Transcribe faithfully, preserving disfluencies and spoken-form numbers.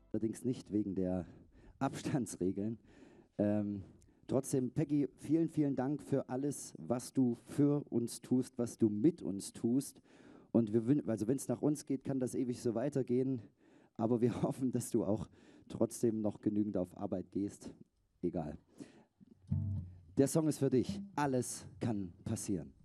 allerdings nicht wegen der Abstandsregeln. Ähm, trotzdem, Peggy, vielen, vielen Dank für alles, was du für uns tust, was du mit uns tust. Und wir, also wenn es nach uns geht, kann das ewig so weitergehen. Aber wir hoffen, dass du auch trotzdem noch genügend auf Arbeit gehst. Egal. Der Song ist für dich. Alles kann passieren.